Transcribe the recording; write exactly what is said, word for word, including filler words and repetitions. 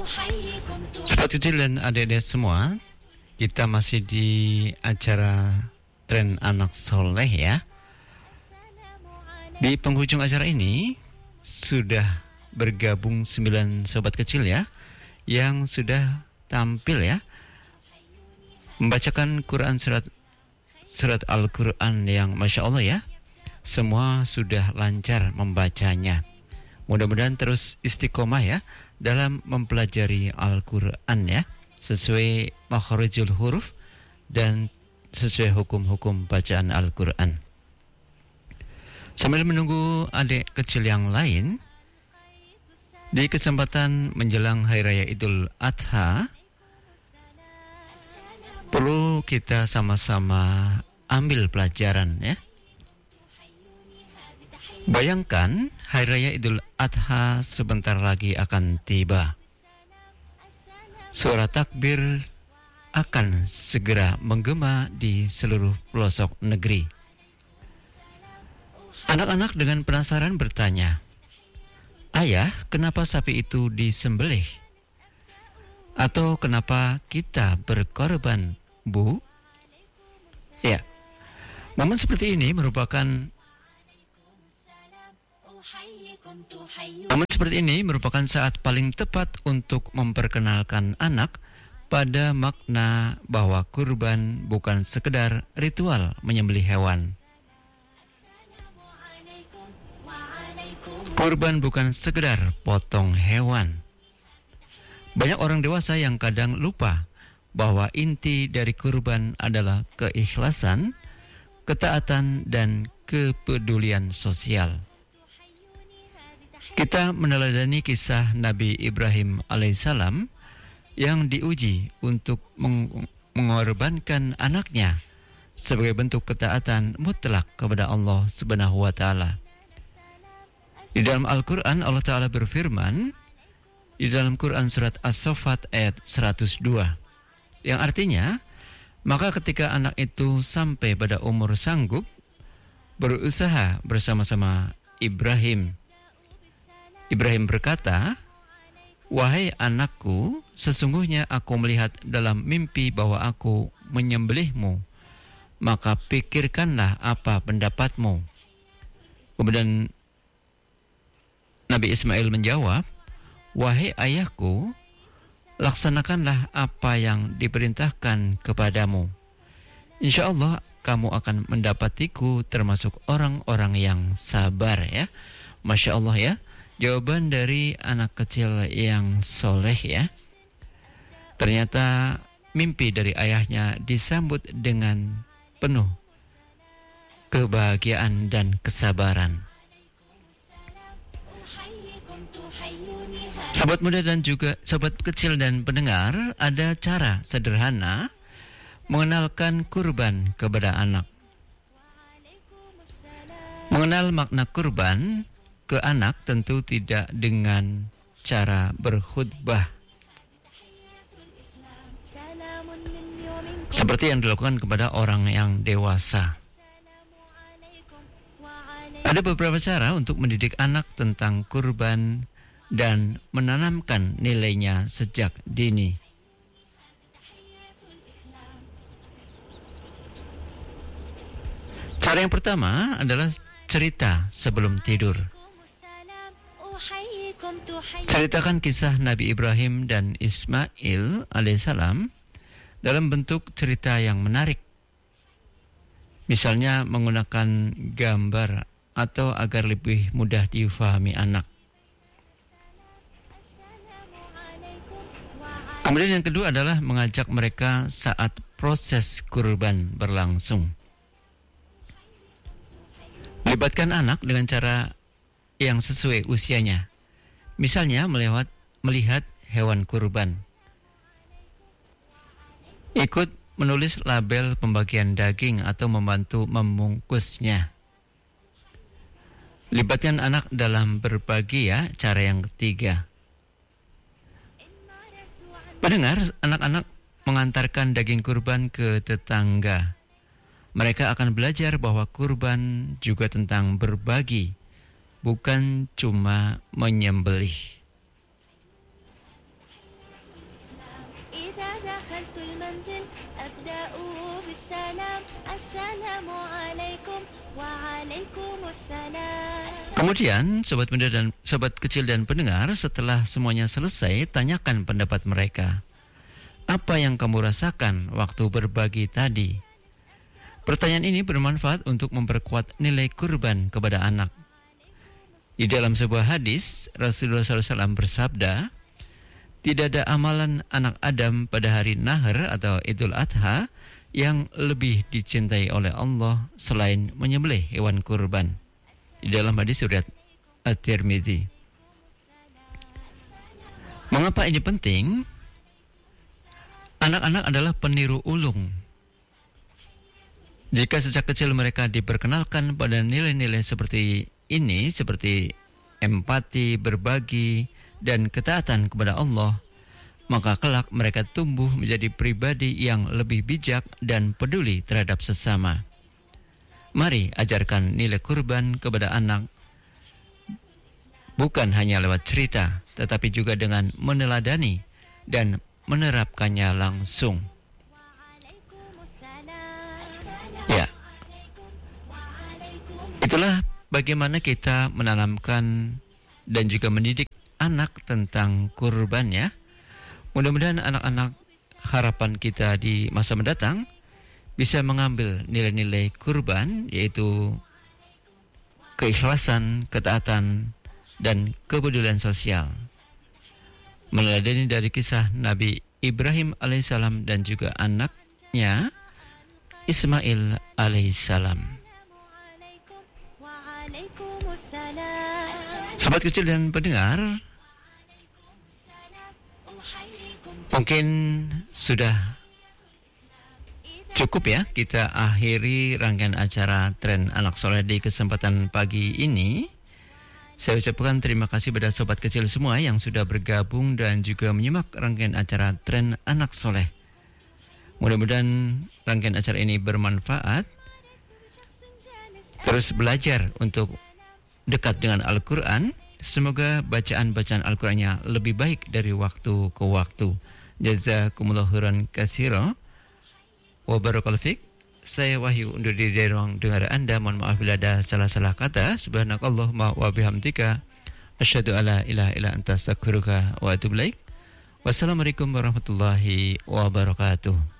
Sobat kecil dan adik-adik semua, kita masih di acara Tren Anak Soleh ya. Di penghujung acara ini sudah bergabung sembilan sobat kecil ya, yang sudah tampil ya, membacakan Quran surat surat Al-Quran yang Masya Allah ya. Semua sudah lancar membacanya. Mudah-mudahan terus istiqomah ya dalam mempelajari Al-Quran ya, sesuai makharijul huruf dan sesuai hukum-hukum bacaan Al-Quran. Sambil menunggu adik kecil yang lain, di kesempatan menjelang Hari Raya Idul Adha, perlu kita sama-sama ambil pelajaran ya. Bayangkan Hari Raya Idul Adha sebentar lagi akan tiba. Suara takbir akan segera menggema di seluruh pelosok negeri. Anak-anak dengan penasaran bertanya, "Ayah, kenapa sapi itu disembelih? Atau kenapa kita berkorban, Bu?" Ya, momen seperti ini merupakan Momen seperti ini merupakan saat paling tepat untuk memperkenalkan anak pada makna bahwa kurban bukan sekedar ritual menyembelih hewan. Kurban bukan sekedar potong hewan. Banyak orang dewasa yang kadang lupa bahwa inti dari kurban adalah keikhlasan, ketaatan, dan kepedulian sosial. Kita meneladani kisah Nabi Ibrahim alaihissalam yang diuji untuk meng- mengorbankan anaknya sebagai bentuk ketaatan mutlak kepada Allah Subhanahu wa taala. Di dalam Al-Qur'an Allah Ta'ala berfirman di dalam Quran surat As-Saffat ayat seratus dua, yang artinya, maka ketika anak itu sampai pada umur sanggup, berusaha bersama-sama Ibrahim. Ibrahim berkata, "Wahai anakku, sesungguhnya aku melihat dalam mimpi bahwa aku menyembelihmu, maka pikirkanlah apa pendapatmu." Kemudian Nabi Ismail menjawab, "Wahai ayahku, laksanakanlah apa yang diperintahkan kepadamu. Insya Allah kamu akan mendapatiku termasuk orang-orang yang sabar." Ya, Masya Allah ya. Jawaban dari anak kecil yang soleh ya. Ternyata mimpi dari ayahnya disambut dengan penuh kebahagiaan dan kesabaran. Sobat muda dan juga sobat kecil dan pendengar, ada cara sederhana mengenalkan kurban kepada anak. Mengenal makna kurban ke anak tentu tidak dengan cara berkhutbah seperti yang dilakukan kepada orang yang dewasa. Ada beberapa cara untuk mendidik anak tentang kurban dan menanamkan nilainya sejak dini. Cara yang pertama adalah cerita sebelum tidur. Ceritakan kisah Nabi Ibrahim dan Ismail alaihissalam dalam bentuk cerita yang menarik. Misalnya menggunakan gambar atau agar lebih mudah difahami anak. Kemudian yang kedua adalah mengajak mereka saat proses kurban berlangsung. Libatkan anak dengan cara yang sesuai usianya. Misalnya melewat, melihat hewan kurban. Ikut menulis label pembagian daging atau membantu membungkusnya. Libatkan anak dalam berbagi ya, cara yang ketiga. Pendengar, anak-anak mengantarkan daging kurban ke tetangga. Mereka akan belajar bahwa kurban juga tentang berbagi, bukan cuma menyembelih. إذا دخلت المنزل أبدأ بالسلام السلام عليكم وعليكم السلام. Kemudian sobat muda dan sobat kecil dan pendengar, setelah semuanya selesai, tanyakan pendapat mereka. Apa yang kamu rasakan waktu berbagi tadi? Pertanyaan ini bermanfaat untuk memperkuat nilai kurban kepada anak. Di dalam sebuah hadis, Rasulullah shallallahu alaihi wasallam bersabda, tidak ada amalan anak Adam pada hari Nahr atau Idul Adha yang lebih dicintai oleh Allah selain menyembelih hewan kurban. Di dalam hadis riwayat At-Tirmidzi. Mengapa ini penting? Anak-anak adalah peniru ulung. Jika sejak kecil mereka diperkenalkan pada nilai-nilai seperti ini, seperti empati, berbagi, dan ketaatan kepada Allah, maka kelak mereka tumbuh menjadi pribadi yang lebih bijak dan peduli terhadap sesama. Mari ajarkan nilai kurban kepada anak, bukan hanya lewat cerita, tetapi juga dengan meneladani dan menerapkannya langsung. Ya, itulah bagaimana kita menanamkan dan juga mendidik anak tentang kurban ya. Mudah-mudahan anak-anak harapan kita di masa mendatang bisa mengambil nilai-nilai kurban, yaitu keikhlasan, ketaatan, dan kepedulian sosial. Meneladani dari kisah Nabi Ibrahim alaihissalam dan juga anaknya Ismail alaihissalam. Sobat kecil dan pendengar, mungkin sudah cukup ya kita akhiri rangkaian acara Tren Anak Soleh di kesempatan pagi ini. Saya ucapkan terima kasih pada sobat kecil semua yang sudah bergabung dan juga menyimak rangkaian acara Tren Anak Soleh. Mudah-mudahan rangkaian acara ini bermanfaat. Terus belajar untuk dekat dengan Al-Quran. Semoga bacaan-bacaan Al-Qurannya lebih baik dari waktu ke waktu. Jazakumullahu khairan katsira. Wa barakallahu fiik. Saya Wahyu undur diri dari ruang dengar Anda. Mohon maaf bila ada salah-salah kata. Subhanakallahumma wa bihamdika asyhadu alla ilaha illa anta astaghfiruka wa atubu ilaik. Wassalamualaikum warahmatullahi wabarakatuh.